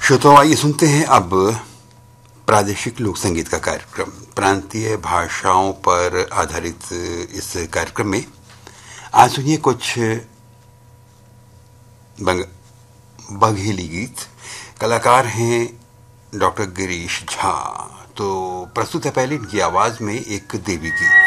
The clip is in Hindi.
श्रोताओं, आइए सुनते हैं अब प्रादेशिक लोक संगीत का कार्यक्रम। प्रांतीय भाषाओं पर आधारित इस कार्यक्रम में आज सुनिए कुछ बघेली गीत। कलाकार हैं डॉक्टर गिरीश झा। तो प्रस्तुत है पहले इनकी आवाज में एक देवी गीत।